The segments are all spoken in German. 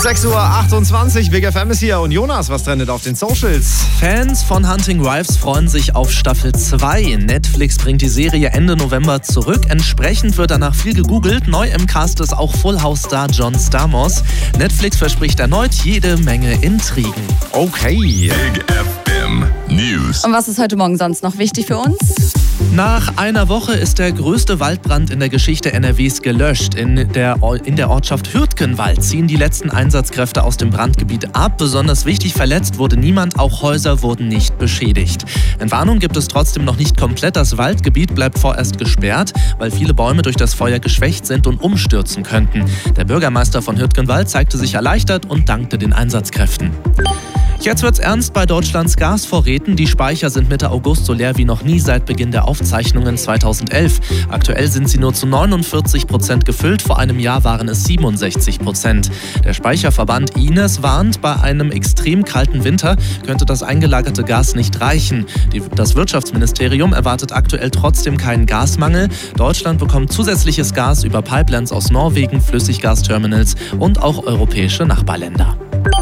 6:28 Uhr, Big FM ist hier und Jonas, was trendet auf den Socials? Fans von Hunting Wives freuen sich auf Staffel 2. Netflix bringt die Serie Ende November zurück. Entsprechend wird danach viel gegoogelt. Neu im Cast ist auch Full House-Star John Stamos. Netflix verspricht erneut jede Menge Intrigen. Okay. Big FM News. Und was ist heute Morgen sonst noch wichtig für uns? Nach einer Woche ist der größte Waldbrand in der Geschichte NRWs gelöscht. In der Ortschaft Hürtgenwald ziehen die letzten Einsatzkräfte aus dem Brandgebiet ab. Besonders wichtig, verletzt wurde niemand, auch Häuser wurden nicht beschädigt. Entwarnung gibt es trotzdem noch nicht komplett. Das Waldgebiet bleibt vorerst gesperrt, weil viele Bäume durch das Feuer geschwächt sind und umstürzen könnten. Der Bürgermeister von Hürtgenwald zeigte sich erleichtert und dankte den Einsatzkräften. Jetzt wird's ernst bei Deutschlands Gasvorräten. Die Speicher sind Mitte August so leer wie noch nie seit Beginn der Aufzeichnungen 2011. Aktuell sind sie nur zu 49% gefüllt. Vor einem Jahr waren es 67%. Der Speicherverband Ines warnt, bei einem extrem kalten Winter könnte das eingelagerte Gas nicht reichen. Das Wirtschaftsministerium erwartet aktuell trotzdem keinen Gasmangel. Deutschland bekommt zusätzliches Gas über Pipelines aus Norwegen, Flüssiggasterminals und auch europäische Nachbarländer.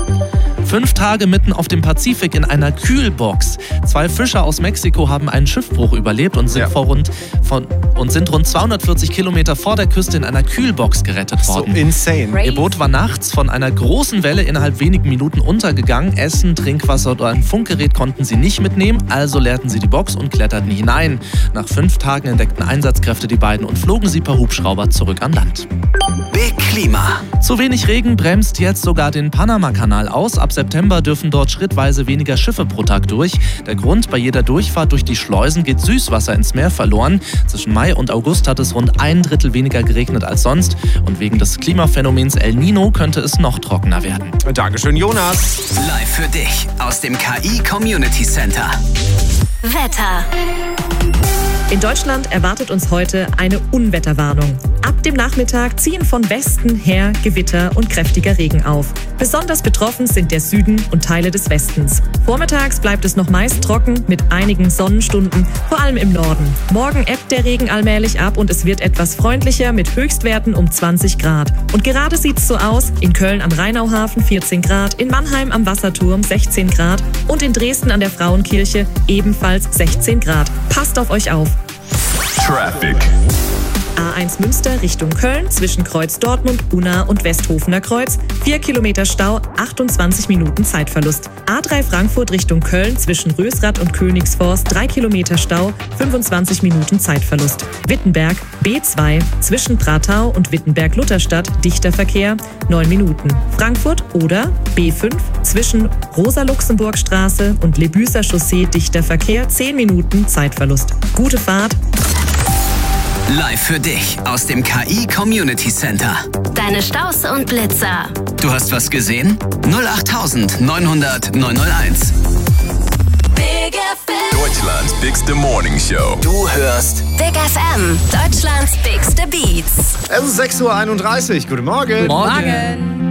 5 Tage mitten auf dem Pazifik in einer Kühlbox. 2 Fischer aus Mexiko haben einen Schiffbruch überlebt und sind rund 240 Kilometer vor der Küste in einer Kühlbox gerettet worden. So insane. Ihr Boot war nachts von einer großen Welle innerhalb wenigen Minuten untergegangen. Essen, Trinkwasser oder ein Funkgerät konnten sie nicht mitnehmen, also leerten sie die Box und kletterten hinein. Nach 5 Tagen entdeckten Einsatzkräfte die beiden und flogen sie per Hubschrauber zurück an Land. Big Klima. Zu wenig Regen bremst jetzt sogar den Panama-Kanal aus. Ab September dürfen dort schrittweise weniger Schiffe pro Tag durch. Der Grund: bei jeder Durchfahrt durch die Schleusen geht Süßwasser ins Meer verloren. Zwischen Mai und August hat es rund 1/3 weniger geregnet als sonst. Und wegen des Klimaphänomens El Nino könnte es noch trockener werden. Dankeschön, Jonas. Live für dich aus dem KI Community Center. Wetter. In Deutschland erwartet uns heute eine Unwetterwarnung. Ab dem Nachmittag ziehen von Westen her Gewitter und kräftiger Regen auf. Besonders betroffen sind der Süden und Teile des Westens. Vormittags bleibt es noch meist trocken mit einigen Sonnenstunden, vor allem im Norden. Morgen ebbt der Regen allmählich ab und es wird etwas freundlicher mit Höchstwerten um 20 Grad. Und gerade sieht es so aus: in Köln am Rheinauhafen 14 Grad, in Mannheim am Wasserturm 16 Grad und in Dresden an der Frauenkirche ebenfalls 16 Grad. Passt auf euch auf. Traffic. A1 Münster Richtung Köln zwischen Kreuz Dortmund, Unna und Westhofener Kreuz. 4 Kilometer Stau, 28 Minuten Zeitverlust. A3 Frankfurt Richtung Köln zwischen Rösrath und Königsforst. 3 Kilometer Stau, 25 Minuten Zeitverlust. Wittenberg B2 zwischen Pratau und Wittenberg-Lutherstadt. Dichter Verkehr, 9 Minuten. Frankfurt oder B5 zwischen Rosa-Luxemburg-Straße und Lebüßer Chaussee. Dichter Verkehr, 10 Minuten Zeitverlust. Gute Fahrt. Live für dich aus dem KI Community Center. Deine Staus und Blitzer. Du hast was gesehen? 08900 901. Big FM. Deutschlands bigste Morning Show. Du hörst Big FM. Deutschlands bigste Beats. Es ist 6:31 Uhr. Guten Morgen. Morgen.